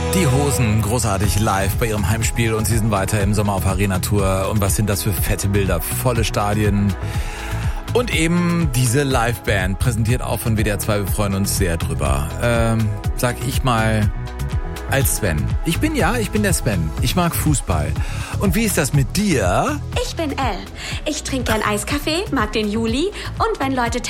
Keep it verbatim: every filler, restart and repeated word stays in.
Die Hosen, großartig live bei ihrem Heimspiel und sie sind weiter im Sommer auf Arena-Tour. Und was sind das für fette Bilder, volle Stadien. Und eben diese Liveband, präsentiert auch von W D R zwei, wir freuen uns sehr drüber. Ähm, sag ich mal, als Sven. Ich bin ja, ich bin der Sven. Ich mag Fußball. Und wie ist das mit dir? Ich bin Elle. Ich trinke gern Eiskaffee, mag den Juli und wenn Leute